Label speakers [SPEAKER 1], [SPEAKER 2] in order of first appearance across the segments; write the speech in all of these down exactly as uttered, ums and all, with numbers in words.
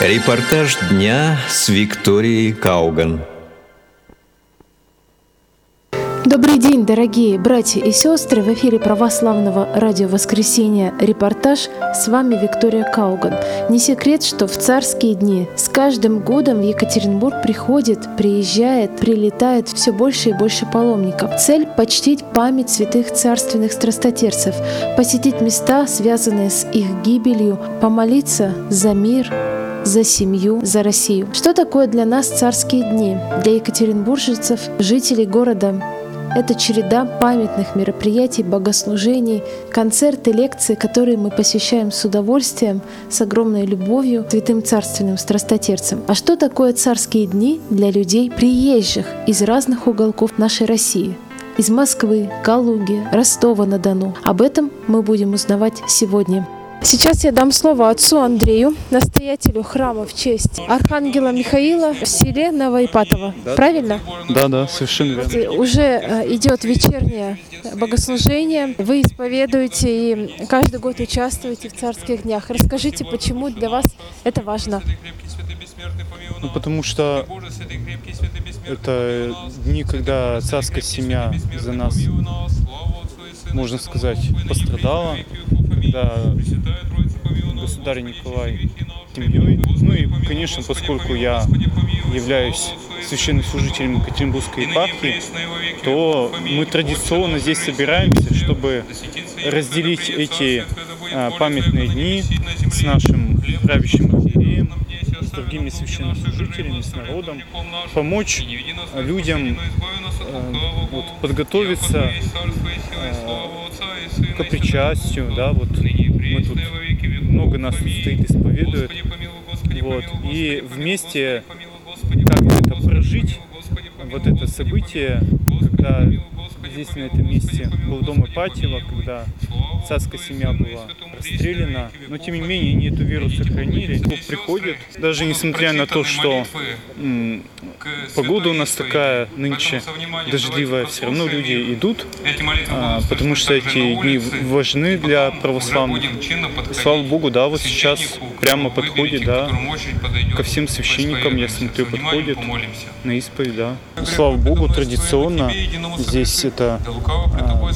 [SPEAKER 1] Репортаж дня с Викторией Кауган.
[SPEAKER 2] Добрый день, дорогие братья и сестры! В эфире православного радио «Воскресенье» репортаж. С вами Виктория Кауган. Не секрет, что в царские дни с каждым годом в Екатеринбург приходит, приезжает, прилетает все больше и больше паломников. Цель — почтить память святых царственных страстотерцев, посетить места, связанные с их гибелью, помолиться за мир, за семью, за Россию. Что такое для нас царские дни? Для екатеринбуржцев, жителей города — это череда памятных мероприятий, богослужений, концерты, лекции, которые мы посещаем с удовольствием, с огромной любовью святым царственным страстотерцам. А что такое царские дни для людей, приезжих из разных уголков нашей России? Из Москвы, Калуги, Ростова-на-Дону. Об этом мы будем узнавать сегодня. Сейчас я дам слово отцу Андрею, настоятелю храма в честь архангела Михаила в селе Новоипатово. Да. Правильно?
[SPEAKER 3] Да, да, совершенно верно.
[SPEAKER 2] Уже идет вечернее богослужение. Вы исповедуете и каждый год участвуете в царских днях. Расскажите, почему для вас это важно?
[SPEAKER 3] Ну, потому что это дни, когда царская семья за нас, можно сказать, пострадала, когда государь Николай семьей. Ну и, конечно, поскольку я являюсь священнослужителем Екатеринбургской епархии, то мы традиционно здесь собираемся, чтобы разделить эти а, памятные дни с нашим правящим архиереем, с другими священнослужителями, с народом, помочь людям а, вот, подготовиться а, к причастию, да, вот мы тут, много нас тут стоит, исповедует, вот, и вместе как-то это прожить, вот это событие, когда здесь, на этом месте, был дом Ипатьева, когда царская семья была расстреляна, но тем не менее они эту веру сохранили, приходят, даже несмотря на то, что м, погода у нас такая нынче дождливая, все равно люди идут, а, потому что эти дни важны для православных. Слава Богу, да, вот сейчас прямо подходит, да, ко всем священникам, я смотрю, подходит на исповедь, да. Слава Богу, традиционно здесь это а,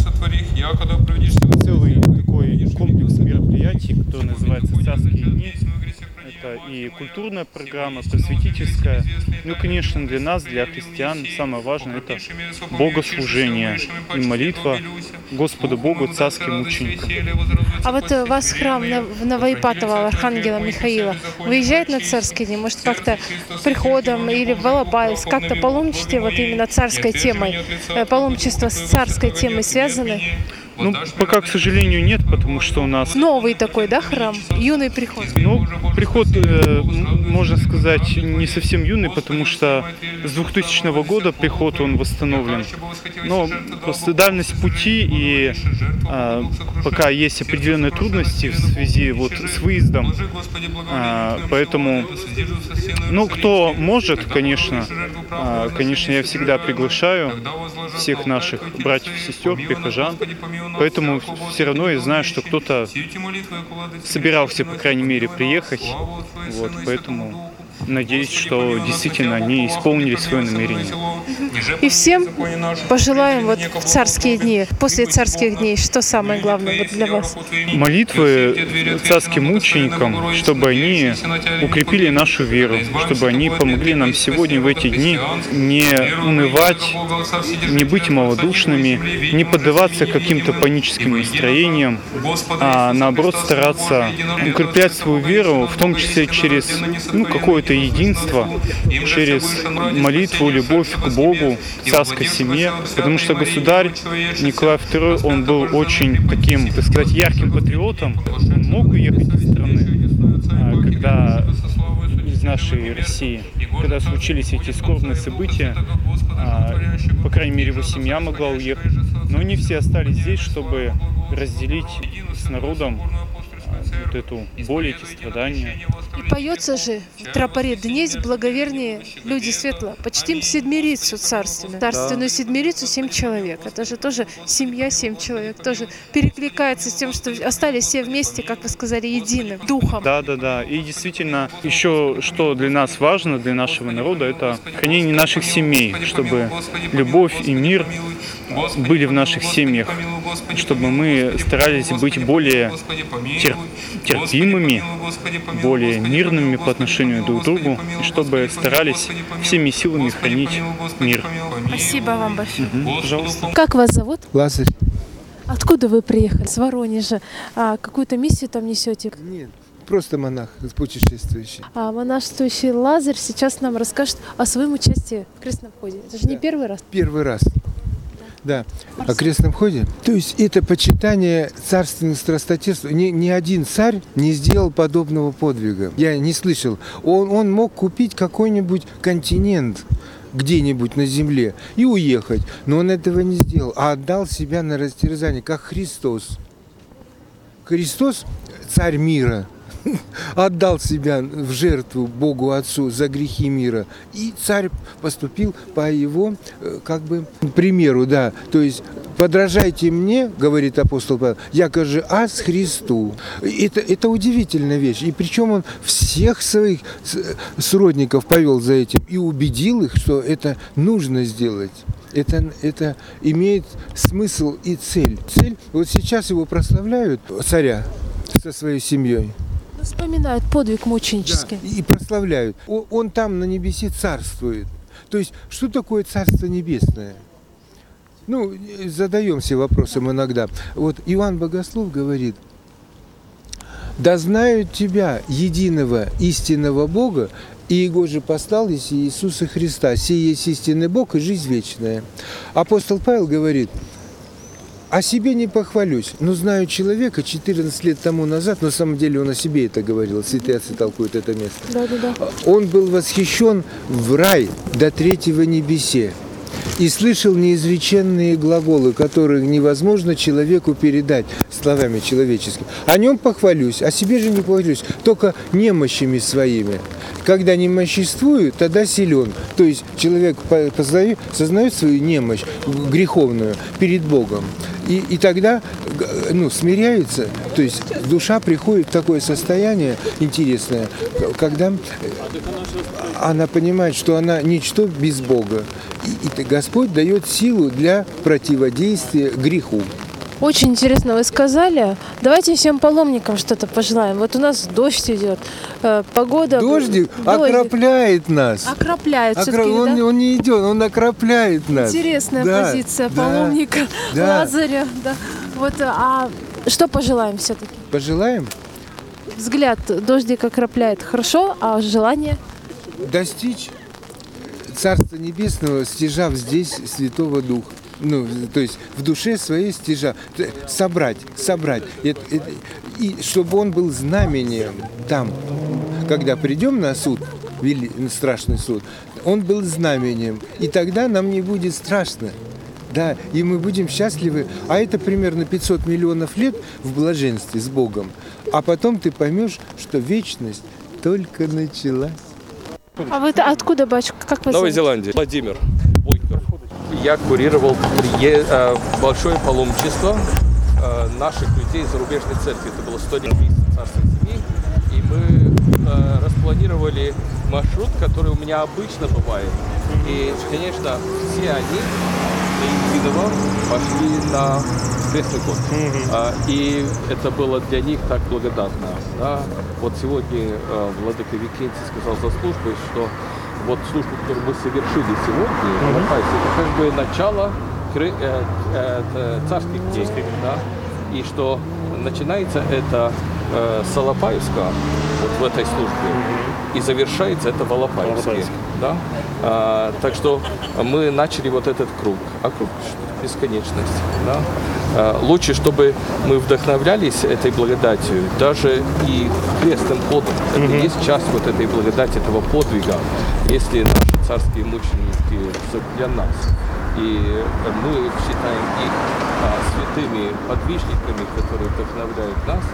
[SPEAKER 3] целый такой комплекс мероприятий, который называется «Царские дни». Это и культурная программа, просветительская. Ну, конечно, для нас, для христиан, самое важное — это богослужение и молитва Господу Богу, царским мученикам.
[SPEAKER 2] А вот у вас храм в Новоипатово архангела Михаила выезжает на царские дни? Может, как-то приходом или в Алабаевск как-то паломничаете вот именно царской темой? Паломничество с царской темой связаны?
[SPEAKER 3] Ну, пока, к сожалению, нет, потому что у нас...
[SPEAKER 2] Новый такой, да, храм? Юный приход?
[SPEAKER 3] Ну, приход, э, можно сказать, не совсем юный, потому что с двухтысячного года приход, он восстановлен. Но просто дальность пути и э, пока есть определенные трудности в связи вот с выездом, э, поэтому, ну, кто может, конечно, э, конечно, я всегда приглашаю всех наших братьев и сестер, прихожан. Поэтому все равно я знаю, что кто-то собирался, по крайней мере, приехать. Вот, поэтому надеюсь, что действительно они исполнили свое намерение.
[SPEAKER 2] И всем пожелаем вот в царские дни, после царских дней, что самое главное вот для вас?
[SPEAKER 3] Молитвы царским мученикам, чтобы они укрепили нашу веру, чтобы они помогли нам сегодня в эти дни не унывать, не быть малодушными, не поддаваться каким-то паническим настроениям, а наоборот стараться укреплять свою веру, в том числе через ну, какое-то единство, через молитву, любовь к Богу, царской семье, потому что государь Николай второй, он был очень таким, так сказать, ярким патриотом, он мог уехать из страны, когда из нашей России, когда случились эти скорбные события, по крайней мере, его семья могла уехать, но не все остались здесь, чтобы разделить с народом вот эту боль, эти страдания.
[SPEAKER 2] И поется же в тропаре «Днесь благовернее люди светло, почтим седмирицу царственную». Царственную седмирицу семь человек. Это же тоже семья, семь человек. Тоже перекликается с тем, что остались все вместе, как вы сказали, единым духом.
[SPEAKER 3] Да, да, да. И действительно, еще что для нас важно, для нашего народа, это хранение наших семей, чтобы любовь и мир были в наших семьях, чтобы мы старались быть более тер- терпимыми, более мирными по отношению друг к другу, и чтобы старались всеми силами хранить мир.
[SPEAKER 2] Спасибо вам большое.
[SPEAKER 3] Угу, пожалуйста.
[SPEAKER 2] Как вас зовут?
[SPEAKER 4] Лазарь.
[SPEAKER 2] Откуда вы приехали? С Воронежа. А какую-то миссию там несете?
[SPEAKER 4] Нет, просто монах, путешествующий.
[SPEAKER 2] А монашествующий Лазарь сейчас нам расскажет о своем участии в крестном ходе. Это же не
[SPEAKER 4] Да.
[SPEAKER 2] первый раз.
[SPEAKER 4] Первый раз. Да, о крестном ходе. То есть это почитание царственных страстотерств. Ни, ни один царь не сделал подобного подвига. Я не слышал. Он, он мог купить какой-нибудь континент где-нибудь на земле и уехать. Но он этого не сделал, а отдал себя на растерзание, как Христос. Христос, царь мира, отдал себя в жертву Богу Отцу за грехи мира. И царь поступил по его, как бы, примеру, да. То есть, подражайте мне, говорит апостол Павел, яко же аз Христу. Это, это удивительная вещь. И причем он всех своих сродников повел за этим и убедил их, что это нужно сделать. Это, это имеет смысл и цель. Цель, вот сейчас его прославляют, царя, со своей семьей.
[SPEAKER 2] Вспоминают подвиг мученический.
[SPEAKER 4] Да, и прославляют. Он, он там на небесе царствует. То есть, что такое Царство Небесное? Ну, задаемся вопросом иногда. Вот Иоанн Богослов говорит, да знают тебя, единого истинного Бога, и Его же послал Иси Иисуса Христа, сей есть истинный Бог и жизнь вечная. Апостол Павел говорит, о себе не похвалюсь, но знаю человека четырнадцать лет тому назад, на самом деле он о себе это говорил, святые отцы толкуют это место.
[SPEAKER 2] Да, да, да.
[SPEAKER 4] Он был восхищен в рай до третьего небесе и слышал неизреченные глаголы, которые невозможно человеку передать словами человеческими. О нем похвалюсь, о себе же не похвалюсь, только немощами своими. Когда немоществую, тогда силен. То есть человек познает, сознает свою немощь греховную перед Богом. И, и тогда ну, смиряется, то есть душа приходит в такое состояние интересное, когда она понимает, что она ничто без Бога. И, и Господь дает силу для противодействия греху.
[SPEAKER 2] Очень интересно вы сказали. Давайте всем паломникам что-то пожелаем. Вот у нас дождь идет, э, погода...
[SPEAKER 4] Дождик,
[SPEAKER 2] дождик
[SPEAKER 4] окропляет нас.
[SPEAKER 2] Окропляет
[SPEAKER 4] Окро...
[SPEAKER 2] все-таки,
[SPEAKER 4] он,
[SPEAKER 2] да?
[SPEAKER 4] он не идет, он окропляет нас.
[SPEAKER 2] Интересная
[SPEAKER 4] да,
[SPEAKER 2] позиция
[SPEAKER 4] да,
[SPEAKER 2] паломника
[SPEAKER 4] да.
[SPEAKER 2] Лазаря. Да. Вот, а что пожелаем все-таки?
[SPEAKER 4] Пожелаем
[SPEAKER 2] Взгляд, дождик окропляет хорошо, а желание?
[SPEAKER 4] достичь Царства Небесного, стяжав здесь Святого Духа. Ну, то есть в душе своей стяжа. Собрать, собрать. И, и, и чтобы он был знамением там, когда придем на суд, вели, на страшный суд, он был знамением. И тогда нам не будет страшно. Да, и мы будем счастливы. А это примерно пятьсот миллионов лет в блаженстве с Богом. А потом ты поймешь, что вечность только началась.
[SPEAKER 2] А вы откуда, батюшка? Как вы
[SPEAKER 5] Новой
[SPEAKER 2] зовут?
[SPEAKER 5] Зеландии. Владимир Бойков. Я курировал прие... большое паломничество наших людей из зарубежной церкви. Это было сто девять царских семей. И мы распланировали маршрут, который у меня обычно бывает. И, конечно, все они единого пошли на крестный ход. Mm-hmm. И это было для них так благодатно. Да? Вот сегодня владыка Викентий сказал за службой, что вот службу, которую мы совершили сегодня, mm-hmm. это как бы начало кры, э, э, царских дней. Да? И что начинается это э, с Алапаевска, вот в этой службе, mm-hmm. и завершается это в Алапаевске. Да? А, так что мы начали вот этот круг, а круг бесконечность. Да? А, лучше, чтобы мы вдохновлялись этой благодатью, даже и крестным ходом. Это mm-hmm. есть часть вот этой благодати, этого подвига, если наши царские мученики для нас. И мы считаем их а, святыми подвижниками, которые вдохновляют нас.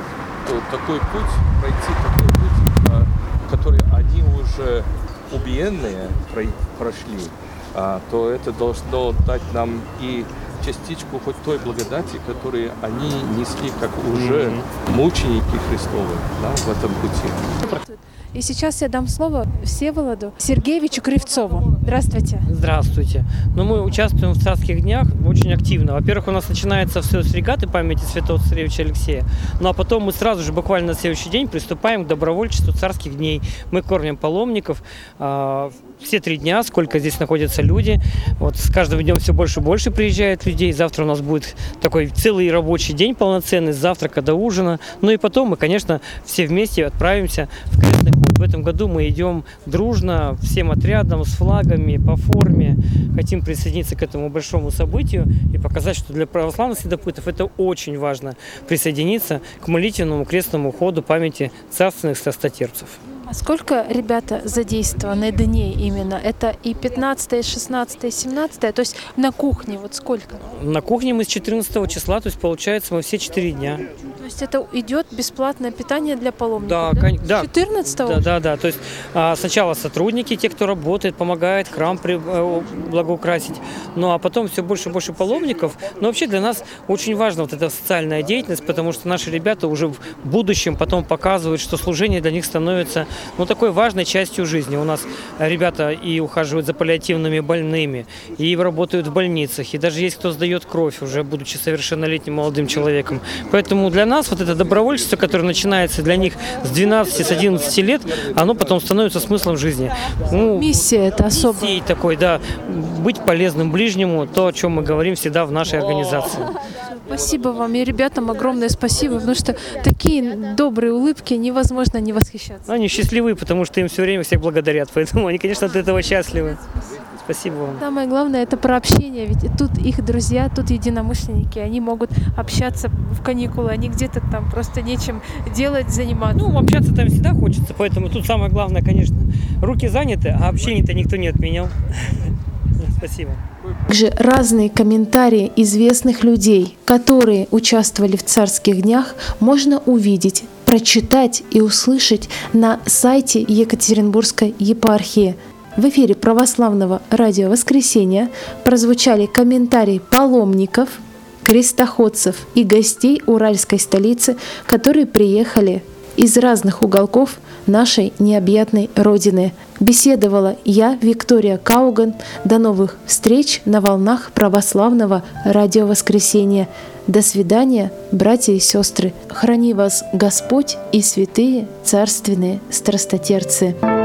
[SPEAKER 5] то такой путь, пройти такой путь, а, который они уже убиенные прошли, а, то это должно дать нам и частичку хоть той благодати, которую они несли как уже мученики Христовы, да, в этом пути.
[SPEAKER 2] И сейчас я дам слово Всеволоду Сергеевичу Кривцову. Здравствуйте.
[SPEAKER 6] Здравствуйте. Ну, мы участвуем в царских днях очень активно. Во-первых, у нас начинается все с регаты памяти святого царевича Алексея. Ну, а потом мы сразу же, буквально на следующий день, приступаем к добровольчеству царских дней. Мы кормим паломников э, все три дня, сколько здесь находятся люди. Вот с каждым днем все больше и больше приезжает людей. Завтра у нас будет такой целый рабочий день полноценный, с завтрака до ужина. Ну и потом мы, конечно, все вместе отправимся в крестный ход. В этом году мы идем дружно, всем отрядом, с флагами, по форме. Хотим присоединиться к этому большому событию и показать, что для православных следопытов это очень важно – присоединиться к молитвенному крестному ходу памяти царственных страстотерпцев.
[SPEAKER 2] А сколько ребята задействованы дней именно? Это и пятнадцатое, и шестнадцатое, и семнадцатое? То есть на кухне вот сколько?
[SPEAKER 6] На кухне мы с четырнадцатого числа, то есть получается мы все четыре дня.
[SPEAKER 2] То есть это идет бесплатное питание для паломников?
[SPEAKER 6] Да,
[SPEAKER 2] да?
[SPEAKER 6] кон- да.
[SPEAKER 2] четырнадцатого?
[SPEAKER 6] Да, да, да. То есть а, сначала сотрудники, те, кто работает, помогает храм при, э, благоукрасить. Ну а потом все больше и больше паломников. Но вообще для нас очень важна вот эта социальная деятельность, потому что наши ребята уже в будущем потом показывают, что служение для них становится ну, такой важной частью жизни. У нас ребята и ухаживают за паллиативными больными, и работают в больницах, и даже есть кто сдает кровь, уже будучи совершеннолетним молодым человеком. Поэтому для нас вот это добровольчество, которое начинается для них с двенадцати, с одиннадцати лет, оно потом становится смыслом жизни. Ну,
[SPEAKER 2] миссия это особо.
[SPEAKER 6] Миссией такой, да, быть полезным ближнему, то, о чем мы говорим всегда в нашей организации.
[SPEAKER 2] Спасибо вам и ребятам огромное спасибо, потому что такие добрые улыбки невозможно не восхищаться.
[SPEAKER 6] Они счастливы, потому что им все время всех благодарят, поэтому они, конечно, от этого счастливы. Спасибо вам.
[SPEAKER 2] Самое главное это про общение, ведь тут их друзья, тут единомышленники, они могут общаться в каникулы, они где-то там просто нечем делать, заниматься.
[SPEAKER 6] Ну, общаться там всегда хочется, поэтому тут самое главное, конечно, руки заняты, а общение-то никто не отменял. Спасибо.
[SPEAKER 2] Также разные комментарии известных людей, которые участвовали в царских днях, можно увидеть, прочитать и услышать на сайте Екатеринбургской епархии. В эфире православного радио «Воскресенье» прозвучали комментарии паломников, крестоходцев и гостей уральской столицы, которые приехали из разных уголков нашей необъятной Родины. Беседовала я, Виктория Кауган. До новых встреч на волнах православного радио «Воскресенье». До свидания, братья и сестры. Храни вас Господь и святые царственные страстотерцы.